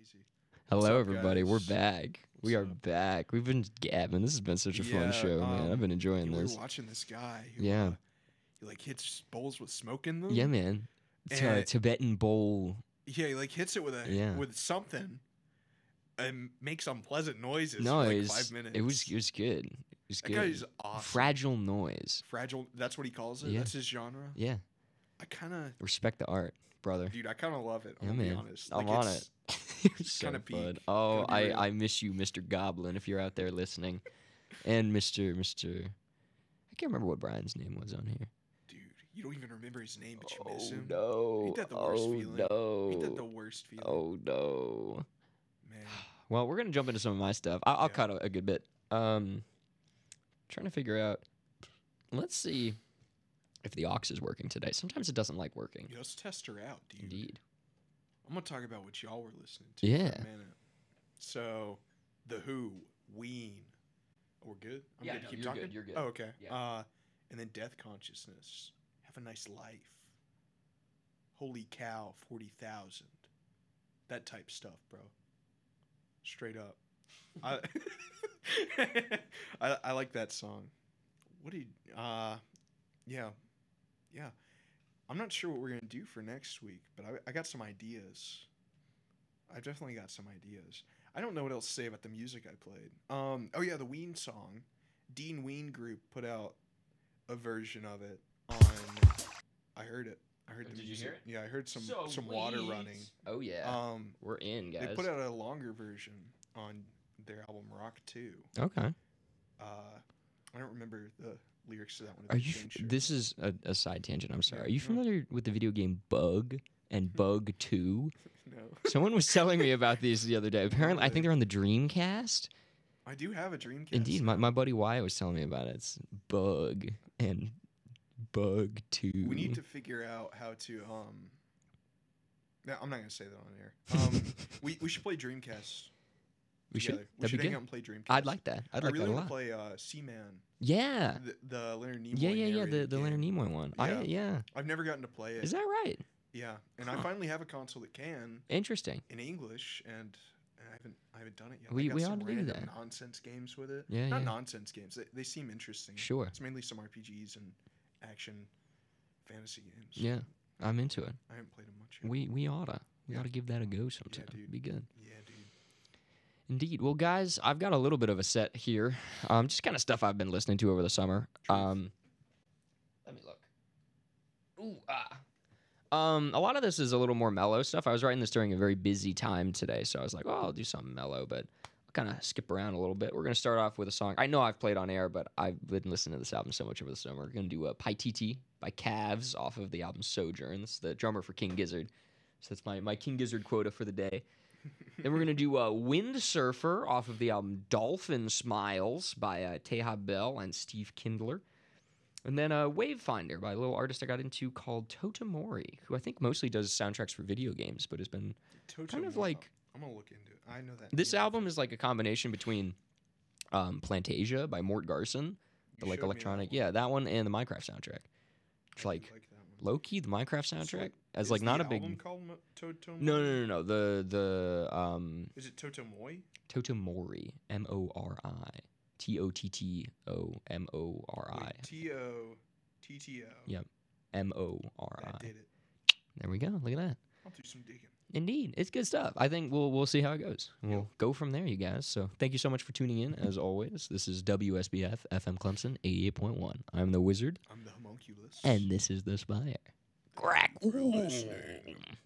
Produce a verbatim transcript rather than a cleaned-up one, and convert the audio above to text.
crazy. What's Hello, up, everybody. We're guys? back. What's we are up? back. We've been gabbing. This has been such a fun Yeah, show, man. I've um, been enjoying yeah, we this. were watching this guy who, Yeah. uh, he like hits bowls with smoke in them. Yeah, man. It's a And- Tibetan bowl. Yeah, he like hits it with a Yeah. with something, and makes unpleasant noises No, for it like was, five minutes. it was it was good. It was that good. guy's awesome. Fragile noise. Fragile. That's what he calls it. Yeah. That's his genre. Yeah. I kind of, Respect the art, brother. dude. I kind of love it. I'm Yeah, gonna be man. honest. I'm Like, on it's- it. It's so kinda fun. peak. Oh, Gotta be real. I, I miss you, Mister Goblin, if you're out there listening. And Mister Mister I can't remember what Brian's name was on here. Dude, you don't even remember his name, but you Oh, miss him. no. Ain't that the worst oh, feeling? no. Ain't that the worst feeling? Oh, no. Man. Well, we're gonna jump into some of my stuff. I- I'll Yeah. cut a, a good bit. Um, trying to figure out. Let's see if the aux is working today. Sometimes it doesn't like working. Yeah, let's test her out, dude. Indeed. I'm gonna talk about what y'all were listening to Yeah. for a minute. So, The Who, Ween. Oh, we're good? I'm Yeah, good to no, keep you're talking? good, you're good. Oh, okay. Yeah. Uh, and then Death Consciousness. Have a Nice Life. Holy Cow, forty thousand. That type stuff, bro. Straight up. I, I I like that song. What do you uh yeah. Yeah. I'm not sure what we're gonna do for next week, but I, I got some ideas. I've definitely got some ideas. I don't know what else to say about the music I played. Um, oh yeah, the Ween song. Dean Ween Group put out a version of it on. I heard it. I heard Oh, the did you music. hear it? Yeah, I heard some some water Sweet. running. Oh yeah. Um, we're in, guys. they put out a longer version on their album Rock Two. Okay. Uh, I don't remember the lyrics to that one. if Are they you? changed F- it. this is a, a side tangent. I'm sorry. Yeah, Are you no. familiar with the video game Bug and Bug Two? No, Someone was telling me about these the other day. Apparently, I think they're on the Dreamcast. I do have a Dreamcast. Indeed, my, now. my buddy Wyatt was telling me about it. It's Bug and Bug Two. We need to figure out how to. Um, no, I'm not gonna say that on air. Um, we we should play Dreamcast. We should. together. We That'd should be hang good. out and play Dreamcast. I'd like that. I'd I like really that a want lot. to play uh, Seaman, Yeah. the, the Leonard Nimoy. Yeah, yeah, yeah. The narrated the Leonard game. Nimoy one. I Yeah. yeah. I've never gotten to play it. Is that right? Yeah, and I Huh. finally have a console that can Interesting. in English, and, and I haven't I haven't done it yet. I We- got we some ought to do random that. nonsense games with it. Yeah, Not yeah. nonsense games. They, they seem interesting. Sure. It's mainly some R P Gs and action fantasy games. Yeah, I'm into it. I haven't played them much yet. We we oughta we Yeah. oughta give that a go sometime. dude. Be good. yeah, dude. Indeed. Well, guys, I've got a little bit of a set here. Um, just kind of stuff I've been listening to over the summer. Truth. Um, let me look. Ooh ah. Um, a lot of this is a little more mellow stuff. I was writing this during a very busy time today, so I was like, oh, I'll do something mellow, but I'll kind of skip around a little bit. We're gonna start off with a song I know I've played on air, but I've been listening to this album so much over the summer. We're gonna do a Paititi by Calves off of the album Sojourn. This is the drummer for King Gizzard, so that's my my King Gizzard quota for the day. Then we're gonna do uh, Wind Surfer off of the album Dolphin Smiles by uh, Teja Bell and Steve Kindler. And then uh, Wavefinder by a little artist I got into called Totomori, who I think mostly does soundtracks for video games, but has been Toto kind of Mo- like I'm gonna look into it. I know that. this name. album is like a combination between um, Plantasia by Mort Garson, the You like showed me that electronic, one. yeah, that one, and the Minecraft soundtrack. I It's do like like that one. low key the Minecraft So, soundtrack like, as is like not the a big. album called Mo- Toto No, Moi? no, no, no. The the um Is it Totomoi? Totomori, M O R I, T O T T O M O R I, Wait, T O T T O. Yeah. M O R I I. did it. There we go. Look at that. I'll do some digging. Indeed, it's good stuff. I think we'll we'll see how it goes. Yep. We'll go from there, you guys. So thank you so much for tuning in. As always, this is W S B F F M Clemson eighty-eight point one. I'm the Wizard, I'm the homunculus. and this is the Spire. Crack. You're listening